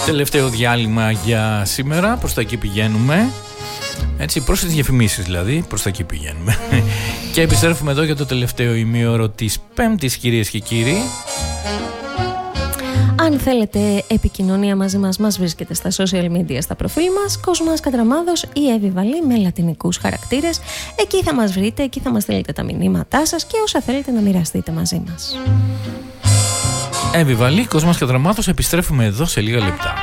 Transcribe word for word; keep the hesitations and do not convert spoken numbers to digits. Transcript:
Τελευταίο διάλειμμα για σήμερα. Προς τα εκεί πηγαίνουμε. Έτσι, προς τις διαφημίσεις δηλαδή. Προς τα εκεί πηγαίνουμε. Και επιστρέφουμε εδώ για το τελευταίο ημίωρο της Πέμπτης, κυρίες και κύριοι. Αν θέλετε επικοινωνία μαζί μας, μας βρίσκεται στα social media, στα προφίλ μας, Κοσμάς Κατραμάδος ή Εύη Βαλή με λατινικούς χαρακτήρες. Εκεί θα μας βρείτε, εκεί θα μας στείλετε τα μηνύματά σας και όσα θέλετε να μοιραστείτε μαζί μας. Εύη Βαλή, Κοσμάς Κατραμάδος, επιστρέφουμε εδώ σε λίγα λεπτά.